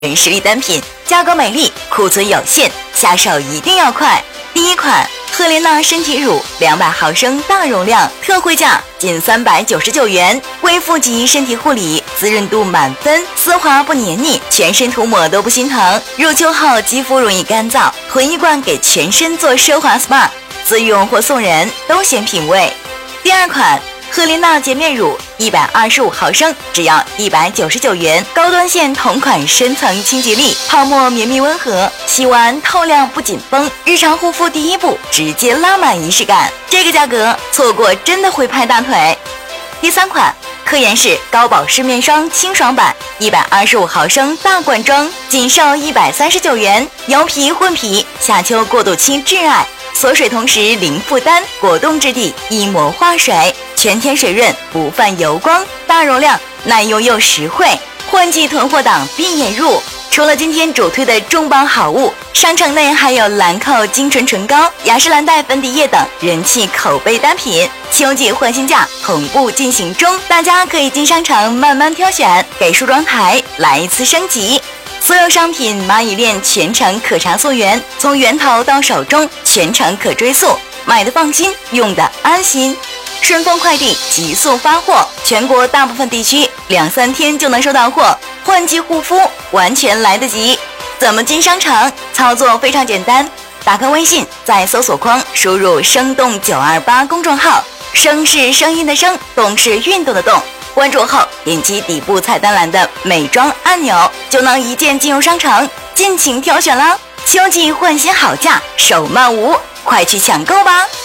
人实力单品，价格美丽，库存有限，下手一定要快。第一款赫莲娜身体乳200毫升大容量，特惠价仅399元，贵妇级身体护理，滋润度满分，丝滑不黏腻，全身涂抹都不心疼。入秋后肌肤容易干燥，囤一罐给全身做奢华 SPA， 自用或送人都显品味。第二款赫莲娜洁面乳125毫升，只要199元，高端线同款深层清洁力，泡沫绵密温和，洗完透亮不紧绷，日常护肤第一步直接拉满仪式感，这个价格错过真的会拍大腿。第三款科颜氏高保湿面霜清爽版125毫升大罐装，仅售139元，油皮混皮，夏秋过渡期挚爱，锁水同时零负担，果冻质地，一抹化水，全天水润，不泛油光，大容量，耐用又实惠，换季囤货档必眼入。除了今天主推的重磅好物，商城内还有兰蔻精纯唇膏、雅诗兰黛粉底液等人气口碑单品，秋季换新价同步进行中，大家可以进商城慢慢挑选，给梳妆台来一次升级。所有商品蚂蚁链全程可查溯源，从源头到手中全程可追溯，买的放心，用的安心。顺丰快递急速发货，全国大部分地区2-3天就能收到货，换季护肤完全来得及。怎么进商城？操作非常简单，打开微信，在搜索框输入生动928公众号，声是声音的声，动是运动的动，关注后点击底部菜单栏的美妆按钮，就能一键进入商城，尽情挑选啦！秋季换新好价，手慢无，快去抢购吧！